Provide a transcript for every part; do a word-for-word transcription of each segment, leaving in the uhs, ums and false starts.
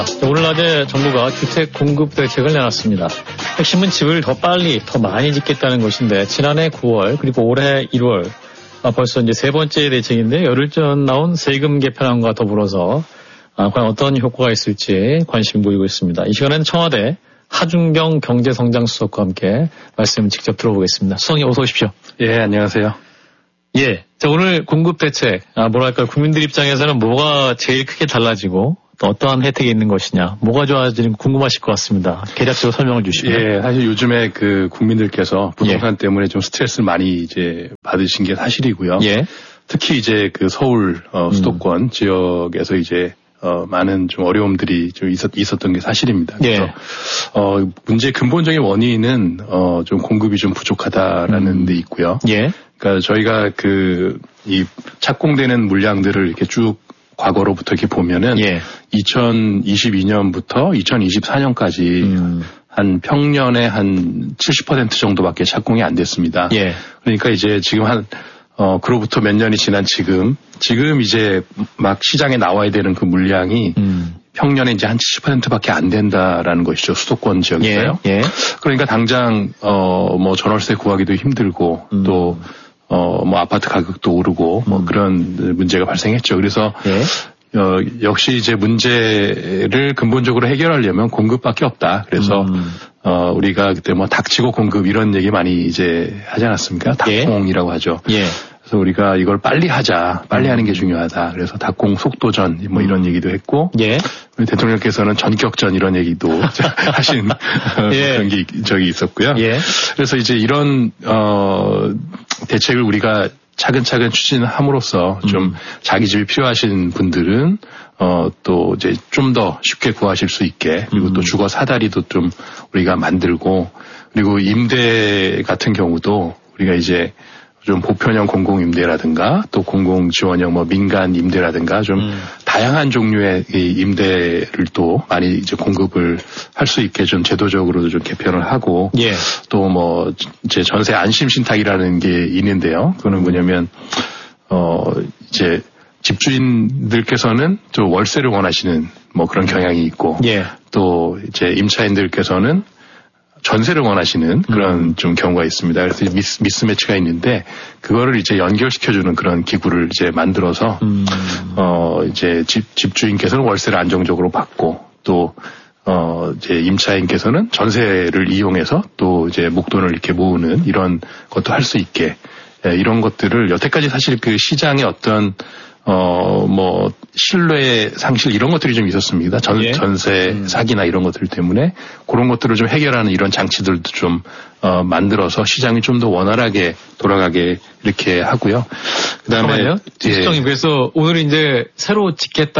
오늘 낮에 정부가 주택 공급 대책을 내놨습니다. 핵심은 집을 더 빨리, 더 많이 짓겠다는 것인데 지난해 구월 그리고 올해 일월 아, 벌써 이제 세 번째 대책인데 열흘 전 나온 세금 개편안과 더불어서 아, 과연 어떤 효과가 있을지 관심 보이고 있습니다. 이 시간에는 청와대 하준경 경제성장수석과 함께 말씀 직접 들어보겠습니다. 수석님 어서 오십시오. 예, 안녕하세요. 예, 자 오늘 공급 대책, 아, 뭐랄까 국민들 입장에서는 뭐가 제일 크게 달라지고 또 어떠한 혜택이 있는 것이냐, 뭐가 좋아지는지 궁금하실 것 같습니다. 개략적으로 설명을 주시면. 예, 사실 요즘에 그 국민들께서 부동산 예. 때문에 좀 스트레스를 많이 이제 받으신 게 사실이고요. 예. 특히 이제 그 서울 어, 수도권 음. 지역에서 이제 어, 많은 좀 어려움들이 좀 있었, 있었던 게 사실입니다. 그래서, 예. 어, 문제의 근본적인 원인은, 어, 좀 공급이 좀 부족하다라는 음. 데 있고요. 예. 그러니까 저희가 그, 이 착공되는 물량들을 이렇게 쭉 과거로부터 이렇게 보면은, 예. 이천이십이 년부터 이천이십사 년까지 음. 한 평년에 한 칠십 퍼센트 정도밖에 착공이 안 됐습니다. 예. 그러니까 이제 지금 한, 어, 그로부터 몇 년이 지난 지금, 지금 이제 막 시장에 나와야 되는 그 물량이 음. 평년에 이제 한 칠십 퍼센트밖에 안 된다라는 것이죠. 수도권 지역에서요. 예, 예. 그러니까 당장, 어, 뭐 전월세 구하기도 힘들고 음. 또, 어, 뭐 아파트 가격도 오르고 뭐 음. 그런 문제가 발생했죠. 그래서 예. 어, 역시 이제 문제를 근본적으로 해결하려면 공급밖에 없다. 그래서, 음. 어, 우리가 그때 뭐 닥치고 공급 이런 얘기 많이 이제 하지 않았습니까? 닥공이라고 예. 하죠. 예. 그래서 우리가 이걸 빨리 하자. 빨리 하는 게 중요하다. 그래서 닥공 속도전 뭐 이런 얘기도 했고. 예. 우리 대통령께서는 전격전 이런 얘기도 하신 예. 그런 게 저기 있었고요. 예. 그래서 이제 이런, 어, 대책을 우리가 차근차근 추진함으로써 좀 음. 자기 집이 필요하신 분들은 어, 또 이제 좀 더 쉽게 구하실 수 있게 그리고 음. 또 주거 사다리도 좀 우리가 만들고 그리고 임대 같은 경우도 우리가 이제 좀 보편형 공공임대라든가 또 공공지원형 뭐 민간 임대라든가 좀 음. 다양한 종류의 이 임대를 또 많이 이제 공급을 할 수 있게 좀 제도적으로도 좀 개편을 하고 예. 또 뭐 이제 전세 안심 신탁이라는 게 있는데요. 그거는 뭐냐면 어 이제 집주인들께서는 좀 월세를 원하시는 뭐 그런 경향이 있고 예. 또 이제 임차인들께서는 전세를 원하시는 그런 음. 좀 경우가 있습니다. 그래서 미스, 미스매치가 있는데 그거를 이제 연결시켜주는 그런 기구를 이제 만들어서 음. 어 이제 집 집주인께서는 월세를 안정적으로 받고 또 어 이제 임차인께서는 전세를 이용해서 또 이제 목돈을 이렇게 모으는 이런 것도 할 수 있게 예, 이런 것들을 여태까지 사실 그 시장의 어떤 어, 뭐, 신뢰 상실 이런 것들이 좀 있었습니다. 전, 예. 전세 음. 사기나 이런 것들 때문에 그런 것들을 좀 해결하는 이런 장치들도 좀, 어, 만들어서 시장이 좀 더 원활하게 돌아가게 이렇게 하고요. 그 다음에. 시장님, 예. 그래서 오늘 이제 새로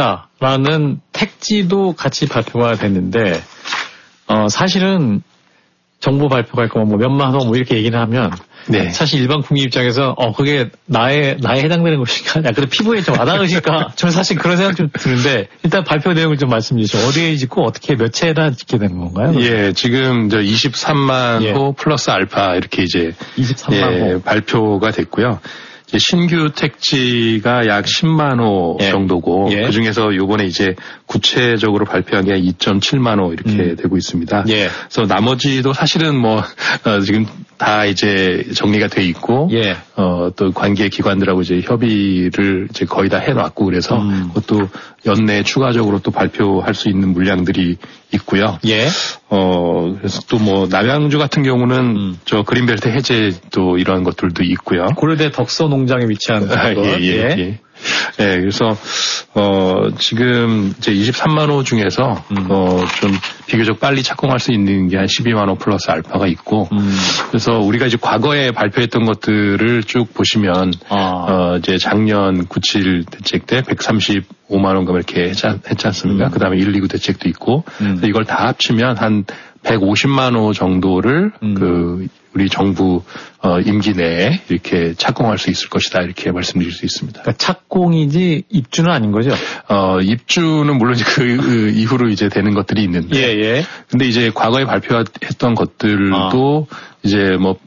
짓겠다라는 택지도 같이 발표가 됐는데, 어, 사실은 정부 발표가 있고 뭐 몇만 원 뭐 이렇게 얘기를 하면 네. 사실 일반 국민 입장에서 어 그게 나에 나에 해당되는 것인가? 약간 피부에 좀 와닿으실까? 저는 사실 그런 생각 좀 드는데 일단 발표 내용을 좀 말씀해 주시죠. 어디에 짓고 어떻게 몇 채에다 짓게 되는 건가요? 예, 지금 저 이십삼만 예. 호 플러스 알파 이렇게 이제 이십삼만 호 예, 발표가 됐고요. 신규 택지가 약 십만 호 예. 정도고 예. 그중에서 요번에 이제 구체적으로 발표한 게 이 점 칠만 호 이렇게 음. 되고 있습니다. 예. 그래서 나머지도 사실은 뭐 어, 지금 다 이제 정리가 돼 있고 예. 어, 또 관계 기관들하고 이제 협의를 이제 거의 다 해놨고 그래서 음. 그것도 연내에 추가적으로 또 발표할 수 있는 물량들이 있고요. 예. 어, 그래서 또 뭐 남양주 같은 경우는 음. 저 그린벨트 해제 또 이런 것들도 있고요. 고려대 덕서 농장에 위치한 아, 예, 예, 예. 예. 예, 그래서, 어, 지금 이제 이십삼만 호 중에서, 음. 어, 좀 비교적 빨리 착공할 수 있는 게 한 십이만 호 플러스 알파가 있고, 음. 그래서 우리가 이제 과거에 발표했던 것들을 쭉 보시면, 아. 어, 이제 작년 구십칠 대책 때 백삼십오만 원가 이렇게 했지, 했지 않습니까? 음. 그 다음에 일이구 대책도 있고, 음. 이걸 다 합치면 한 백오십만 호 정도를 음. 그, 우리 정부 어, 임기 내에 이렇게 착공할 수 있을 것이다 이렇게 말씀드릴 수 있습니다. 그러니까 착공이지 입주는 아닌 거죠? 어, 입주는 물론 그, 그 이후로 이제 되는 것들이 있는데, 예, 예. 근데 이제 과거에 발표했던 것들도 아. 이제 뭐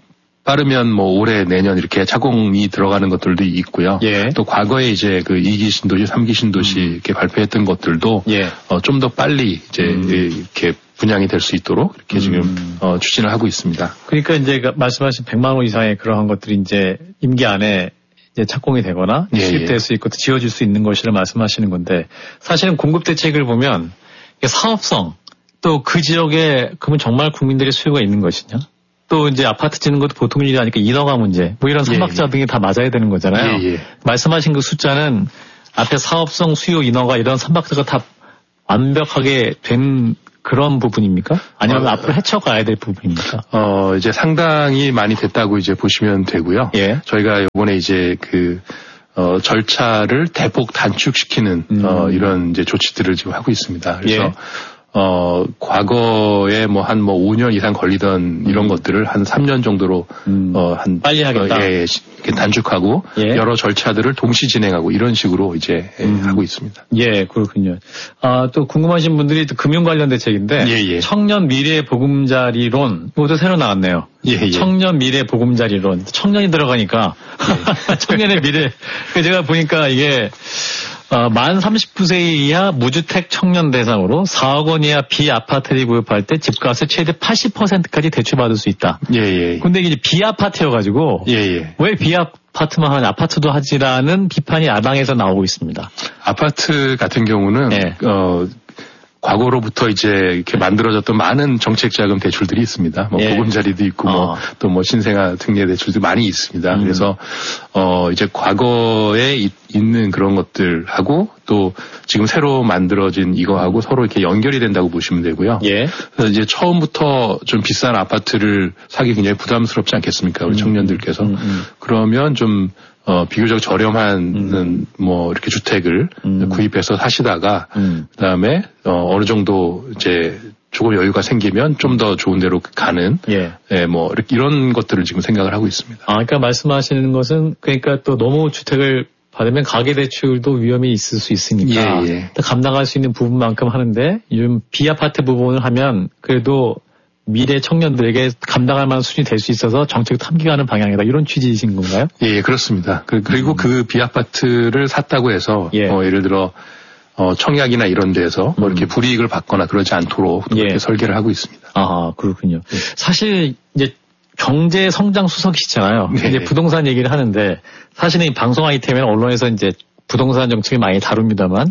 빠르면 뭐 올해 내년 이렇게 착공이 들어가는 것들도 있고요. 예. 또 과거에 이제 그 이 기 신도시, 삼 기 신도시 음. 이렇게 발표했던 것들도 예. 어, 좀 더 빨리 이제 음. 이렇게 분양이 될 수 있도록 이렇게 음. 지금 어, 추진을 하고 있습니다. 그러니까 이제 말씀하신 백만 호 이상의 그러한 것들이 이제 임기 안에 이제 착공이 되거나 예, 수입될 예. 수 있고 지어질 수 있는 것이라 말씀하시는 건데 사실은 공급 대책을 보면 사업성 또 그 지역에 그러면 정말 국민들의 수요가 있는 것이냐? 또 이제 아파트 짓는 것도 보통 일이 아니까 인허가 문제, 뭐 이런 삼박자 예, 예. 등이 다 맞아야 되는 거잖아요. 예, 예. 말씀하신 그 숫자는 앞에 사업성, 수요, 인허가 이런 삼박자가 다 완벽하게 된 그런 부분입니까? 아니면 어, 앞으로 헤쳐가야 될 부분입니까? 어, 이제 상당히 많이 됐다고 이제 보시면 되고요. 예. 저희가 이번에 이제 그, 어, 절차를 대폭 단축시키는, 음. 어, 이런 이제 조치들을 지금 하고 있습니다. 그래서 예. 어, 과거에 뭐 한 뭐 오 년 이상 걸리던 이런 음. 것들을 한 삼 년 정도로, 음. 어, 한. 빨리 하겠다. 어, 예, 예, 단축하고 예. 여러 절차들을 동시 진행하고 이런 식으로 이제 음. 하고 있습니다. 예, 그렇군요. 아, 또 궁금하신 분들이 또 금융 관련 대책인데. 예, 예. 청년 미래 보금자리론. 이것도 새로 나왔네요. 예, 예. 청년 미래 보금자리론. 청년이 들어가니까. 예. 청년의 미래. 제가 보니까 이게 어, 만 삼십구 세 이하 무주택 청년 대상으로 사억 원 이하 비아파트를 구입할 때 집값의 최대 팔십 퍼센트까지 대출받을 수 있다. 예, 예. 근데 이게 비아파트여가지고. 예, 예. 왜 비아파트만 하면 아파트도 하지라는 비판이 야당에서 나오고 있습니다. 아파트 같은 경우는, 예. 어, 과거로부터 이제 이렇게 만들어졌던 많은 정책 자금 대출들이 있습니다. 뭐 예. 보금자리도 있고 뭐 또 뭐 어. 신생아 특례 대출도 많이 있습니다. 음. 그래서 어 이제 과거에 이, 있는 그런 것들하고 또 지금 새로 만들어진 이거하고 서로 이렇게 연결이 된다고 보시면 되고요. 예. 그래서 이제 처음부터 좀 비싼 아파트를 사기 굉장히 부담스럽지 않겠습니까? 우리 음. 청년들께서. 음, 음. 그러면 좀 어, 비교적 저렴한, 음. 뭐, 이렇게 주택을 음. 구입해서 사시다가, 음. 그 다음에, 어, 어느 정도 이제 조금 여유가 생기면 좀 더 좋은 데로 가는, 예. 예, 뭐, 이렇게 이런 것들을 지금 생각을 하고 있습니다. 아, 그러니까 말씀하시는 것은, 그러니까 또 너무 주택을 받으면 가계대출도 위험이 있을 수 있으니까, 예, 예. 감당할 수 있는 부분만큼 하는데, 요즘 비아파트 부분을 하면 그래도 미래 청년들에게 감당할 만한 수준이 될 수 있어서 정책 탐기하는 방향이다. 이런 취지이신 건가요? 예, 그렇습니다. 그, 그리고 음. 그 비아파트를 샀다고 해서 예. 뭐 예를 들어 어, 청약이나 이런 데서 뭐 이렇게 불이익을 받거나 그러지 않도록 그렇게 예. 설계를 하고 있습니다. 아, 그렇군요. 네. 사실 이제 경제 성장 수석이시잖아요. 네. 이제 부동산 얘기를 하는데 사실은 이 방송 아이템에는 언론에서 이제 부동산 정책이 많이 다룹니다만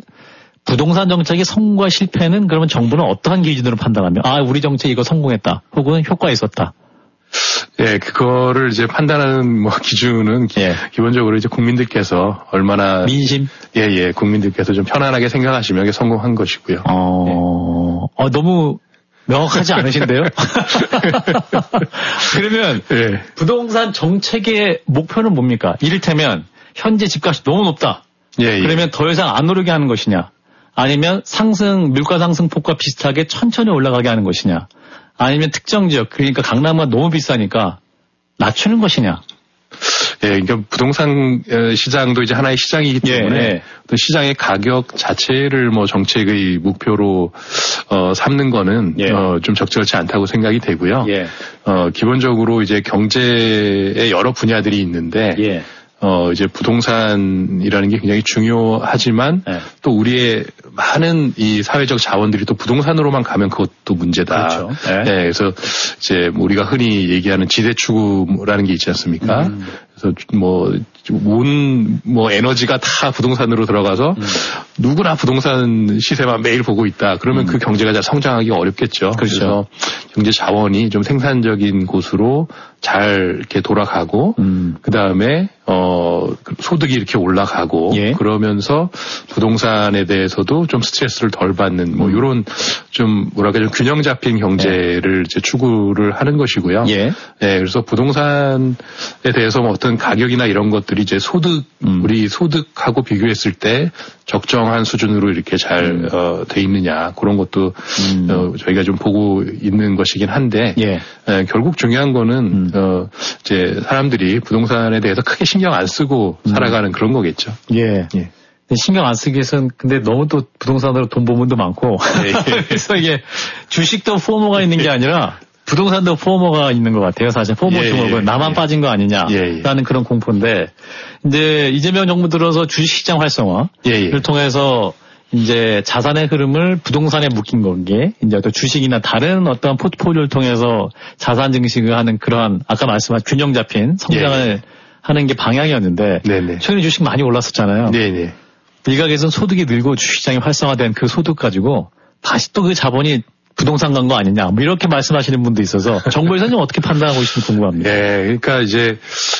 부동산 정책의 성공과 실패는 그러면 정부는 어떠한 기준으로 판단하며 아 우리 정책 이거 성공했다 혹은 효과 있었다. 예, 그거를 이제 판단하는 뭐 기준은 예. 기본적으로 이제 국민들께서 얼마나 민심 예예 예, 국민들께서 좀 편안하게 생각하시면 성공한 것이고요. 어, 예. 어 너무 명확하지 않으신데요? 그러면 예. 부동산 정책의 목표는 뭡니까? 이를테면 현재 집값이 너무 높다. 예, 예. 그러면 더 이상 안 오르게 하는 것이냐? 아니면 상승, 물가 상승폭과 비슷하게 천천히 올라가게 하는 것이냐? 아니면 특정 지역, 그러니까 강남은 너무 비싸니까 낮추는 것이냐? 예, 그러니까 부동산 시장도 이제 하나의 시장이기 때문에 예, 예. 또 시장의 가격 자체를 뭐 정책의 목표로 어, 삼는 거는 예. 어, 좀 적절치 않다고 생각이 되고요. 예. 어, 기본적으로 이제 경제의 여러 분야들이 있는데. 예. 어, 이제 부동산이라는 게 굉장히 중요하지만 네. 또 우리의 많은 이 사회적 자원들이 또 부동산으로만 가면 그것도 문제다. 그렇죠. 네. 네, 그래서 이제 우리가 흔히 얘기하는 지대추구라는 게 있지 않습니까? 음. 그래서 뭐, 온, 뭐, 에너지가 다 부동산으로 들어가서 음. 누구나 부동산 시세만 매일 보고 있다. 그러면 음. 그 경제가 잘 성장하기 어렵겠죠. 그렇죠. 그래서 경제 자원이 좀 생산적인 곳으로 잘 이렇게 돌아가고, 음. 그 다음에, 어, 소득이 이렇게 올라가고, 예. 그러면서 부동산에 대해서도 좀 스트레스를 덜 받는, 뭐, 음. 요런 좀, 뭐랄까, 좀 균형 잡힌 경제를 예. 이제 추구를 하는 것이고요. 예. 네, 그래서 부동산에 대해서 뭐 어떤 가격이나 이런 것들이 이제 소득, 음. 우리 소득하고 비교했을 때 적정한 수준으로 이렇게 잘, 음. 어, 돼 있느냐, 그런 것도, 음. 어, 저희가 좀 보고 있는 것이긴 한데, 예. 에, 결국 중요한 거는, 음. 어, 이제 사람들이 부동산에 대해서 크게 신경 안 쓰고 음. 살아가는 그런 거겠죠. 예. 예. 신경 안 쓰기 위해서는 근데 너무 또 부동산으로 돈 버는 분도 많고, 예. 그래서 이게 주식도 포모가 있는 게 아니라 부동산도 포머가 있는 것 같아요. 사실 포머 예, 증후군. 예, 나만 예. 빠진 거 아니냐라는 예, 예. 그런 공포인데 이제 이재명 정부 들어서 주식시장 활성화를 예, 예. 통해서 이제 자산의 흐름을 부동산에 묶인 건게 이제 또 주식이나 다른 어떤 포트폴리오를 통해서 자산 증식을 하는 그러한 아까 말씀하신 균형 잡힌 성장을 예. 하는 게 방향이었는데 네네. 최근에 주식 많이 올랐었잖아요. 네네. 일각에서는 소득이 늘고 주식시장이 활성화된 그 소득 가지고 다시 또 그 자본이 부동산 간 거 아니냐, 뭐 이렇게 말씀하시는 분도 있어서 정부에서는 어떻게 판단하고 있을지 궁금합니다. 예, 그러니까 이제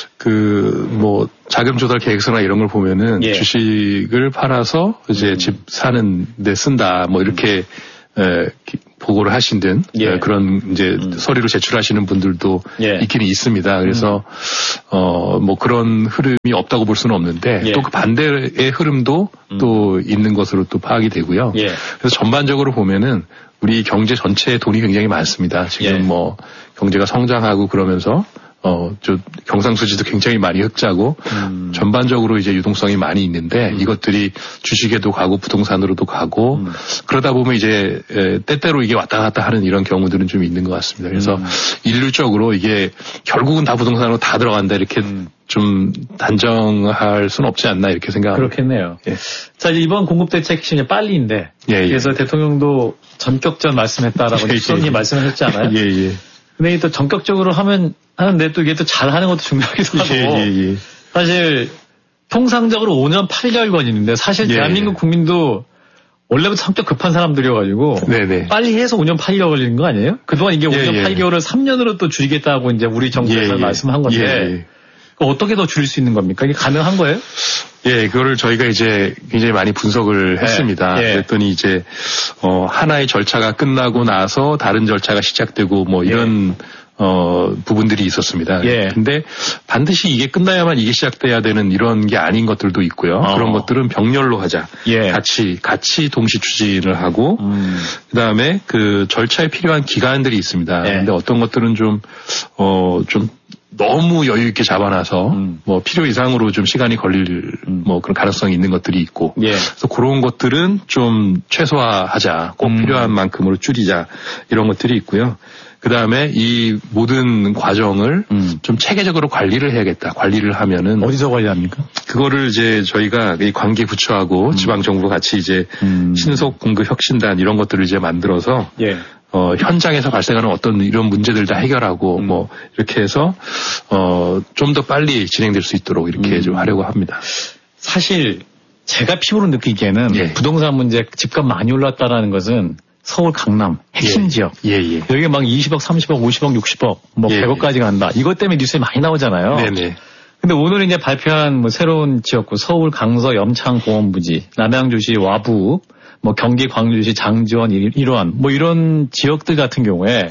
그 뭐 자금 조달 계획서나 이런 걸 보면은 예. 주식을 팔아서 이제 음. 집 사는 데 쓴다, 뭐 이렇게 에, 보고를 하신 듯 예. 그런 이제 음. 서류를 제출하시는 분들도 예. 있기는 있습니다. 그래서 음. 어, 뭐 그런 흐름이 없다고 볼 수는 없는데 예. 또 그 반대의 흐름도 음. 또 있는 것으로 또 파악이 되고요. 예. 그래서 전반적으로 보면은 우리 경제 전체에 돈이 굉장히 많습니다. 지금 예. 뭐 경제가 성장하고 그러면서 어, 저 경상수지도 굉장히 많이 흑자고 음. 전반적으로 이제 유동성이 많이 있는데 음. 이것들이 주식에도 가고 부동산으로도 가고 음. 그러다 보면 이제 에, 때때로 이게 왔다 갔다 하는 이런 경우들은 좀 있는 것 같습니다. 그래서 음. 일률적으로 이게 결국은 다 부동산으로 다 들어간다 이렇게 음. 좀 단정할 수는 없지 않나 이렇게 생각합니다. 그렇겠네요. 예. 자, 이제 이번 공급대책 시즌이 빨리인데 예, 예. 그래서 대통령도 전격전 말씀했다라고 수석님 예, 예. 말씀하셨잖아요. 예, 예. 근데 또 전격적으로 하면 하는데 또 이게 또 잘하는 것도 중요하기도 하고 예, 예, 예. 사실 통상적으로 오 년 팔 개월 걸리는데 사실 예, 대한민국 예. 국민도 원래부터 성격 급한 사람들이어가지고 네네. 빨리 해서 오 년 팔 개월 걸리는 거 아니에요? 그동안 이게 예, 오 년 예. 팔 개월을 삼 년으로 또 줄이겠다고 이제 우리 정부에서 예, 말씀한 건데 예, 예. 어떻게 더 줄일 수 있는 겁니까? 이게 가능한 거예요? 예, 그거를 저희가 이제 굉장히 많이 분석을 했습니다. 예, 예. 그랬더니 이제 어 하나의 절차가 끝나고 나서 다른 절차가 시작되고 뭐 이런 예. 어 부분들이 있었습니다. 예. 근데 반드시 이게 끝나야만 이게 시작돼야 되는 이런 게 아닌 것들도 있고요. 어. 그런 것들은 병렬로 하자. 예. 같이 같이 동시 추진을 하고 음. 그다음에 그 절차에 필요한 기간들이 있습니다. 예. 근데 어떤 것들은 좀 어 좀 너무 여유 있게 잡아놔서 음. 뭐 필요 이상으로 좀 시간이 걸릴 음. 뭐 그런 가능성이 있는 것들이 있고 예. 그래서 그런 것들은 좀 최소화하자, 꼭 음. 필요한 만큼으로 줄이자 이런 것들이 있고요. 그 다음에 이 모든 과정을 음. 좀 체계적으로 관리를 해야겠다. 관리를 하면은 어디서 관리합니까? 그거를 이제 저희가 이 관계 부처하고 음. 지방 정부 같이 이제 음. 신속 공급 혁신단 이런 것들을 이제 만들어서. 예. 어, 현장에서 발생하는 어떤 이런 문제들 다 해결하고, 음. 뭐, 이렇게 해서, 어, 좀 더 빨리 진행될 수 있도록 이렇게 음. 좀 하려고 합니다. 사실, 제가 피부로 느끼기에는 예. 부동산 문제, 집값 많이 올랐다라는 것은 서울, 강남, 핵심 예. 지역. 예, 예. 여기가 막 이십억, 삼십억, 오십억, 육십억, 뭐 예. 백억까지 간다. 이것 때문에 뉴스에 많이 나오잖아요. 네네. 근데 오늘 이제 발표한 뭐 새로운 지역구, 서울, 강서, 염창, 공원부지, 남양주시, 와부, 뭐 경기 광주시 장지원 일원 뭐 이런 지역들 같은 경우에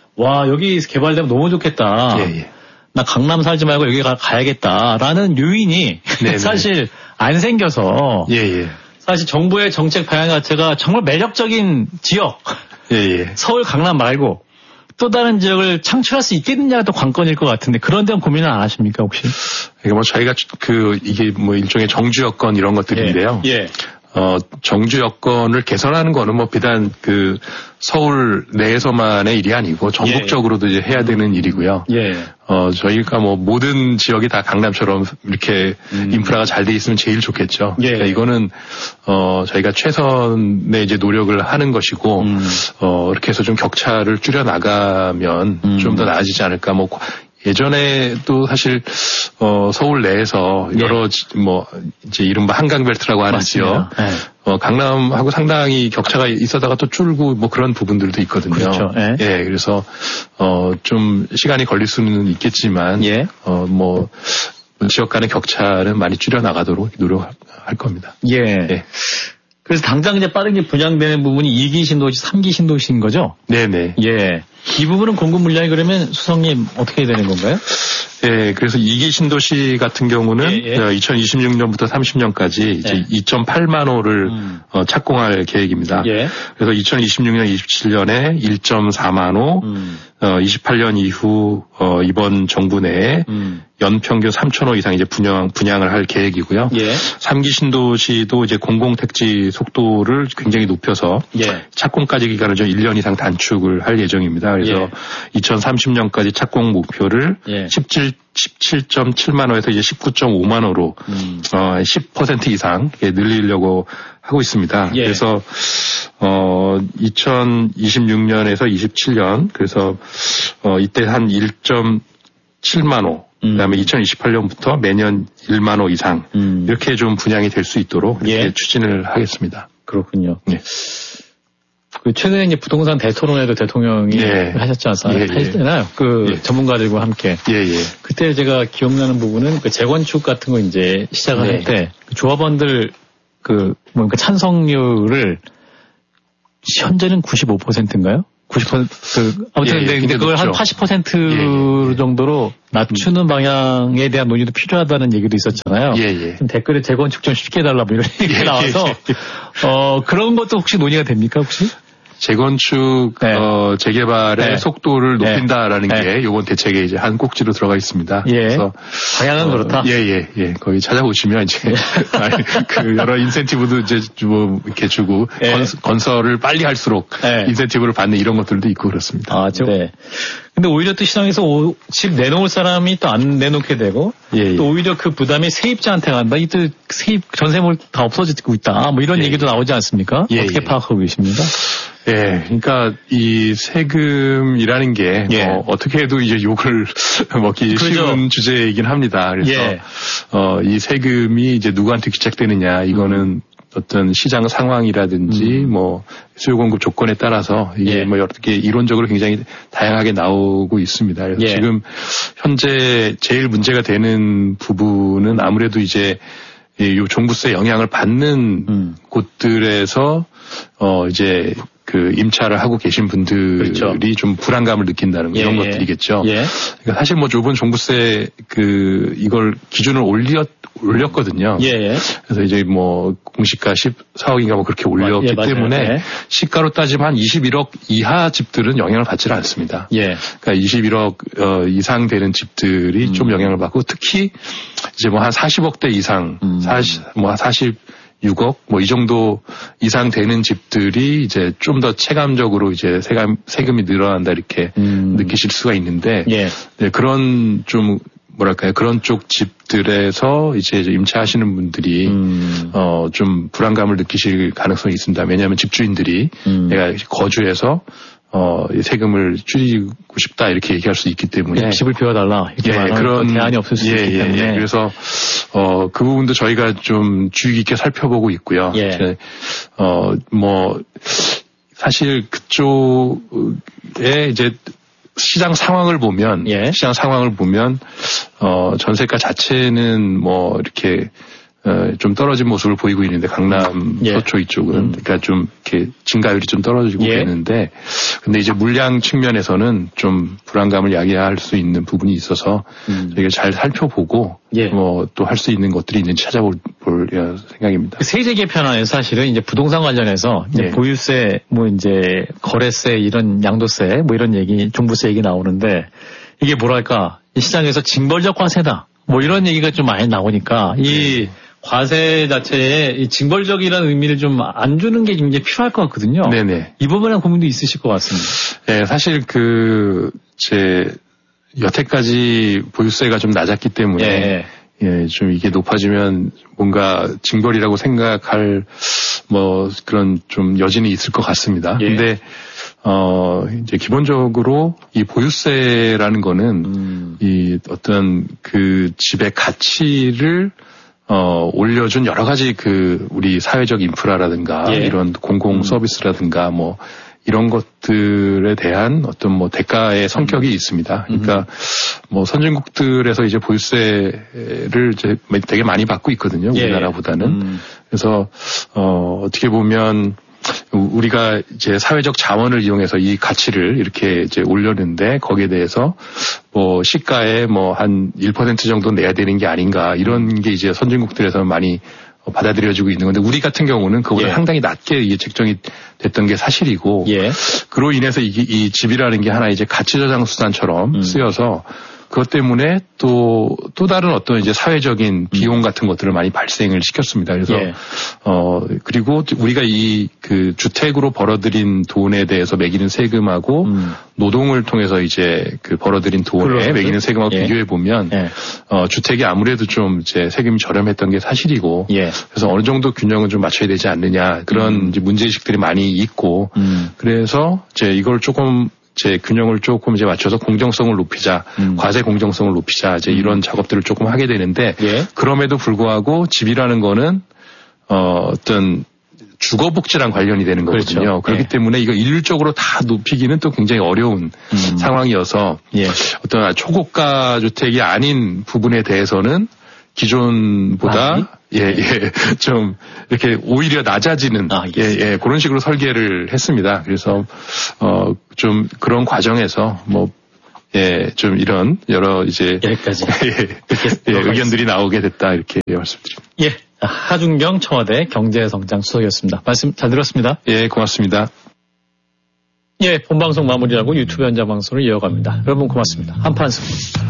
와 여기 개발되면 너무 좋겠다. 예, 예. 나 강남 살지 말고 여기 가, 가야겠다라는 요인이 사실 안 생겨서 예, 예. 사실 정부의 정책 방향 자체가 정말 매력적인 지역 예, 예. 서울 강남 말고 또 다른 지역을 창출할 수 있겠느냐가 또 관건일 것 같은데 그런 데는 고민을 안 하십니까 혹시? 그러니까 뭐 저희가 그 이게 뭐 일종의 정주 여건 이런 것들인데요. 예. 예. 어, 정주 여건을 개선하는 거는 뭐 비단 그 서울 내에서만의 일이 아니고 전국적으로도 예. 이제 해야 되는 일이고요. 예. 어, 저희가 뭐 모든 지역이 다 강남처럼 이렇게 음. 인프라가 잘 돼 있으면 제일 좋겠죠. 예. 그러니까 이거는 어, 저희가 최선의 이제 노력을 하는 것이고 음. 어, 이렇게 해서 좀 격차를 줄여 나가면 음. 좀 더 나아지지 않을까 뭐 예전에 또 사실 어 서울 내에서 여러 예. 뭐 이제 이른바 한강벨트라고 하는 지역 예. 어 강남하고 상당히 격차가 있어다가 또 줄고 뭐 그런 부분들도 있거든요. 그렇죠. 예. 예, 그래서 어 좀 시간이 걸릴 수는 있겠지만 예. 어 뭐 지역 간의 격차는 많이 줄여 나가도록 노력할 겁니다. 예. 예. 그래서 당장 이제 빠르게 분양되는 부분이 이 기 신도시, 삼 기 신도시인 거죠? 네네. 예. 이 부분은 공급 물량이 그러면 수석님 어떻게 되는 건가요? 예, 그래서 이 기 신도시 같은 경우는 예, 예. 이천이십육 년부터 삼십 년까지 이제 예. 이 점 팔만 호를 음. 어, 착공할 계획입니다. 예. 그래서 이천이십육 년, 이십칠 년에 일 점 사만 호, 음. 어, 이십팔 년 이후 어, 이번 정부 내에 음. 연평균 삼천 호 이상 이제 분양 분양을 할 계획이고요. 예. 삼 기 신도시도 이제 공공택지 속도를 굉장히 높여서 예. 착공까지 기간을 좀 일 년 이상 단축을 할 예정입니다. 있습니다. 그래서 예. 이천삼십 년까지 착공 목표를 예. 십칠 점 칠만 호에서 이제 십구 점 오만 호로 음. 어, 십 퍼센트 이상 늘리려고 하고 있습니다. 예. 그래서 어, 이천이십육 년에서 이십칠 년 그래서 어, 이때 한 일 점 칠만 호 음. 그다음에 이천이십팔 년부터 매년 일만 호 이상 음. 이렇게 좀 분양이 될 수 있도록 이렇게 예. 추진을 하겠습니다. 그렇군요. 네. 그 최근에 이제 부동산 대토론회도 대통령이 예. 하셨지 않습니까? 예, 예. 하셨잖아요. 그 예. 전문가들과 함께. 예, 예. 그때 제가 기억나는 부분은 그 재건축 같은 거 이제 시작을 할 때 그 조합원들 그 뭔가 찬성률을 현재는 구십오 퍼센트인가요? 구십 퍼센트 아무튼 예, 예, 근데 그걸 높죠. 한 팔십 퍼센트 예, 예. 정도로 낮추는 음. 방향에 대한 논의도 필요하다는 얘기도 있었잖아요. 예, 예. 댓글에 재건축 좀 쉽게 해달라 뭐 이런 얘기가 예, 나와서 예. 어 그런 것도 혹시 논의가 됩니까 혹시? 재건축 네. 어, 재개발의 네. 속도를 높인다라는 네. 게 이번 대책에 이제 한 꼭지로 들어가 있습니다. 예. 그래서 방향은 어, 그렇다. 예예예. 예, 예. 거기 찾아보시면 이제 그 여러 인센티브도 이제 뭐 이렇게 주고 예. 건, 건설을 빨리 할수록 예. 인센티브를 받는 이런 것들도 있고 그렇습니다. 아, 네. 근데 오히려 또 시장에서 오, 집 내놓을 사람이 또 안 내놓게 되고 예, 또 예. 오히려 그 부담이 세입자한테 간다. 이 또 세입 전세물 다 없어지고 있다. 뭐 이런 예. 얘기도 나오지 않습니까? 예, 어떻게 예. 파악하고 계십니까? 예, 그러니까 이 세금이라는 게 예. 어, 어떻게 해도 이제 욕을 먹기 그렇죠. 쉬운 주제이긴 합니다. 그래서 예. 어, 이 세금이 이제 누구한테 귀착되느냐 이거는 음. 어떤 시장 상황이라든지 음. 뭐 수요 공급 조건에 따라서 이게 예. 뭐 여러 개 이론적으로 굉장히 다양하게 나오고 있습니다. 그래서 예. 지금 현재 제일 문제가 되는 부분은 아무래도 이제 이 종부세 영향을 받는 음. 곳들에서 어 이제 그 임차를 하고 계신 분들이 그렇죠. 좀 불안감을 느낀다는 예, 이런 예. 것들이겠죠. 예. 그러니까 사실 뭐 이번 종부세 그 이걸 기준을 올렸 올렸거든요. 예. 그래서 이제 뭐 공시가 십사억인가 뭐 그렇게 올렸기 예, 때문에 예. 시가로 따지면 한 이십일억 이하 집들은 영향을 받지는 않습니다. 예. 그러니까 이십일억 어, 이상 되는 집들이 음. 좀 영향을 받고 특히 이제 뭐 한 사십억대 이상, 음. 사십 뭐 사십육억 뭐 이 정도 이상 되는 집들이 이제 좀 더 체감적으로 이제 세금 세금이 늘어난다 이렇게 음. 느끼실 수가 있는데 예. 네, 그런 좀 뭐랄까요 그런 쪽 집들에서 이제 임차하시는 분들이 음. 어 좀 불안감을 느끼실 가능성이 있습니다. 왜냐하면 집주인들이 음. 내가 거주해서 어 세금을 줄이고 싶다 이렇게 얘기할 수 있기 때문에 예, 집을 비워달라 이렇게 예, 그런 대안이 없을 수 예, 있기 때문에 예, 예. 그래서 어 그 부분도 저희가 좀 주의 깊게 살펴보고 있고요. 예. 어 뭐 사실 그쪽에 이제 시장 상황을 보면 예. 시장 상황을 보면 어 전세가 자체는 뭐 이렇게 어, 좀 떨어진 모습을 보이고 있는데 강남 예. 서초 이쪽은 음. 그러니까 좀 이렇게 증가율이 좀 떨어지고 예. 있는데 근데 이제 물량 측면에서는 좀 불안감을 야기할 수 있는 부분이 있어서 음. 저희가 잘 살펴보고 예. 뭐 또 할 수 있는 것들이 있는지 찾아볼 볼 생각입니다. 세제 개편안에 사실은 이제 부동산 관련해서 이제 예. 보유세 뭐 이제 거래세 이런 양도세 뭐 이런 얘기 종부세 얘기 나오는데 이게 뭐랄까 이 시장에서 징벌적 과세다 뭐 이런 얘기가 좀 많이 나오니까 이 예. 과세 자체에 이 징벌적이라는 의미를 좀 안 주는 게 이제 필요할 것 같거든요. 네네. 이 부분에 고민도 있으실 것 같습니다. 네, 사실 그, 제, 여태까지 보유세가 좀 낮았기 때문에, 예, 예 좀 이게 높아지면 뭔가 징벌이라고 생각할 뭐 그런 좀 여진이 있을 것 같습니다. 예. 근데, 어, 이제 기본적으로 이 보유세라는 거는 음. 이 어떤 그 집의 가치를 어, 올려준 여러 가지 그, 우리 사회적 인프라라든가, 예. 이런 공공 서비스라든가, 뭐, 이런 것들에 대한 어떤 뭐 대가의 성격이 음. 있습니다. 그러니까 음. 뭐 선진국들에서 이제 보유세를 이제 되게 많이 받고 있거든요. 예. 우리나라보다는. 음. 그래서, 어, 어떻게 보면, 우리가 이제 사회적 자원을 이용해서 이 가치를 이렇게 이제 올렸는데 거기에 대해서 뭐 시가에 뭐 한 일 퍼센트 정도 내야 되는 게 아닌가 이런 게 이제 선진국들에서는 많이 받아들여지고 있는 건데 우리 같은 경우는 그보다 예. 상당히 낮게 이게 책정이 됐던 게 사실이고 예. 그로 인해서 이, 이 집이라는 게 하나 이제 가치 저장 수단처럼 음. 쓰여서 그것 때문에 또, 또 다른 어떤 이제 사회적인 비용 같은 것들을 많이 발생을 시켰습니다. 그래서, 예. 어, 그리고 우리가 이 그 주택으로 벌어들인 돈에 대해서 매기는 세금하고 음. 노동을 통해서 이제 그 벌어들인 돈에 그렇죠. 매기는 세금하고 예. 비교해 보면, 예. 어, 주택이 아무래도 좀 이제 세금이 저렴했던 게 사실이고, 예. 그래서 어느 정도 균형은 좀 맞춰야 되지 않느냐, 그런 음. 이제 문제의식들이 많이 있고, 음. 그래서 이제 이걸 조금 제 균형을 조금 이제 맞춰서 공정성을 높이자, 음. 과세 공정성을 높이자, 이제 음. 이런 작업들을 조금 하게 되는데, 예. 그럼에도 불구하고 집이라는 거는, 어, 어떤 주거복지랑 관련이 되는 거거든요. 그렇죠. 그렇기 예. 때문에 이거 일률적으로 다 높이기는 또 굉장히 어려운 음. 상황이어서, 예. 어떤 초고가 주택이 아닌 부분에 대해서는 기존보다 많이? 예, 예, 좀, 이렇게 오히려 낮아지는, 아, 예, 예, 그런 식으로 설계를 했습니다. 그래서, 어, 좀 그런 과정에서, 뭐, 예, 좀 이런 여러 이제. 여기까지. 예, 예, 의견들이 나오게 됐다, 이렇게 말씀드립니다. 예, 하준경 청와대 경제성장수석이었습니다. 말씀 잘 들었습니다. 예, 고맙습니다. 예, 본방송 마무리하고 유튜브 현장 방송을 이어갑니다. 여러분 고맙습니다. 한판승.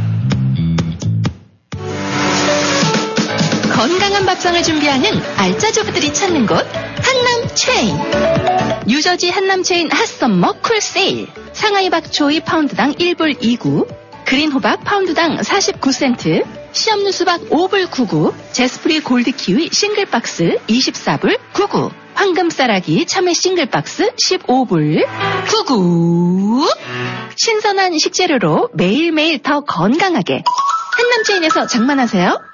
건강한 밥상을 준비하는 알짜주부들이 찾는 곳 한남체인. 뉴저지 한남체인 핫썸머 쿨세일. 상하이 박초이 파운드당 일 불 이 구, 그린 호박 파운드당 사십구 센트, 시험류 수박 오 불 구구, 제스프리 골드 키위 싱글박스 이십사 불 구구, 황금쌀아기 참외 싱글박스 십오 불 구구. 신선한 식재료로 매일매일 더 건강하게 한남체인에서 장만하세요.